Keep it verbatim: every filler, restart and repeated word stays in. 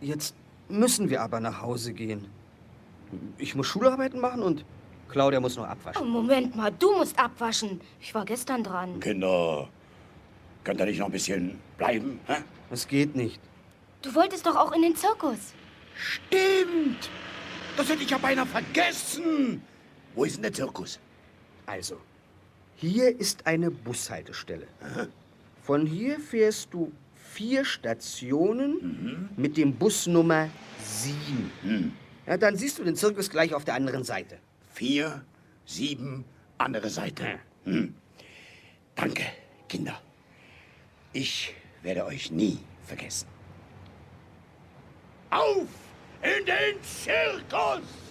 Jetzt müssen wir aber nach Hause gehen. Ich muss Schularbeiten machen und Claudia muss noch abwaschen. Oh, Moment mal, du musst abwaschen. Ich war gestern dran. Kinder, könnt ihr nicht noch ein bisschen bleiben? Hä? Das geht nicht. Du wolltest doch auch in den Zirkus. Stimmt! Das hätte ich ja beinahe vergessen. Wo ist denn der Zirkus? Also, hier ist eine Bushaltestelle. Von hier fährst du vier Stationen mhm. mit dem Bus Nummer sieben. Mhm. Ja, dann siehst du den Zirkus gleich auf der anderen Seite. Vier, sieben, andere Seite. Ja. Hm. Danke, Kinder. Ich werde euch nie vergessen. Auf in den Zirkus!